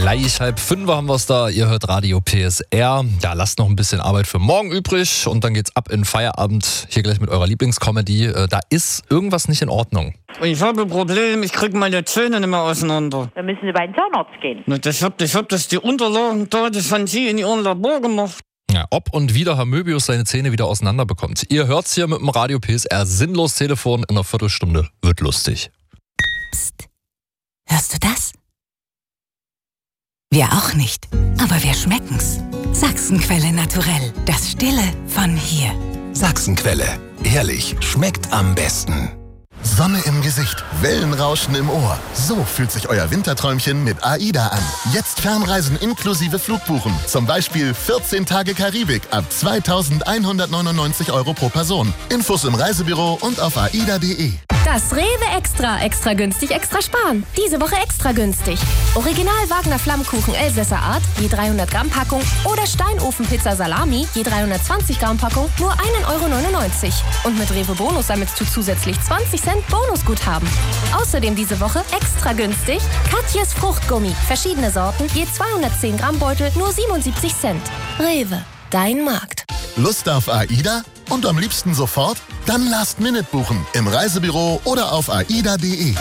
Gleich 4:30 haben wir es da. Ihr hört Radio PSR. Ja, lasst noch ein bisschen Arbeit für morgen übrig und dann geht's ab in Feierabend. Hier gleich mit eurer Lieblingscomedy. Da ist irgendwas nicht in Ordnung. Ich habe ein Problem, ich kriege meine Zähne nicht mehr auseinander. Dann müssen Sie bei den Zahnarzt gehen. Na, ich hab das die Unterlagen da, das haben Sie in Ihrem Labor gemacht. Ja, ob und wie der Herr Möbius seine Zähne wieder auseinander bekommt. Ihr hört's hier mit dem Radio PSR Sinnlos Telefon in einer Viertelstunde. Wird lustig. Psst. Hörst du das? Wir auch nicht, aber wir schmecken's. Sachsenquelle naturell, das Stille von hier. Sachsenquelle, ehrlich, schmeckt am besten. Sonne im Gesicht, Wellenrauschen im Ohr. So fühlt sich euer Winterträumchen mit AIDA an. Jetzt Fernreisen inklusive Flugbuchen. Zum Beispiel 14 Tage Karibik ab 2.199 € pro Person. Infos im Reisebüro und auf aida.de. Das Rewe Extra günstig, extra sparen. Diese Woche extra günstig. Original Wagner Flammkuchen Elsässer Art, je 300 Gramm Packung oder Steinofenpizza Salami, je 320 Gramm Packung, nur 1,99 €. Und mit Rewe Bonus sammelst du zusätzlich 20 Cent Bonusguthaben. Außerdem diese Woche extra günstig Katjes Fruchtgummi, verschiedene Sorten, je 210 Gramm Beutel, nur 77 Cent. Rewe, dein Markt. Lust auf AIDA? Und am liebsten sofort? Dann Last-Minute buchen im Reisebüro oder auf aida.de.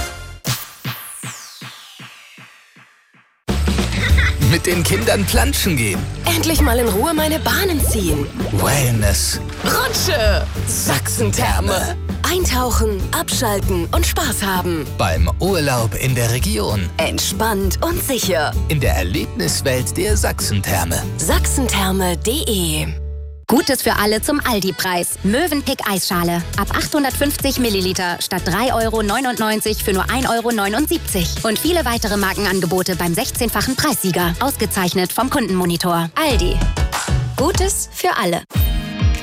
Mit den Kindern planschen gehen. Endlich mal in Ruhe meine Bahnen ziehen. Wellness. Rutsche. Sachsentherme. Eintauchen, abschalten und Spaß haben. Beim Urlaub in der Region. Entspannt und sicher. In der Erlebniswelt der Sachsentherme. Sachsentherme.de. Gutes für alle zum Aldi-Preis. Mövenpick Eisschale. Ab 850 Milliliter statt 3,99 € für nur 1,79 €. Und viele weitere Markenangebote beim 16-fachen Preissieger. Ausgezeichnet vom Kundenmonitor. Aldi. Gutes für alle.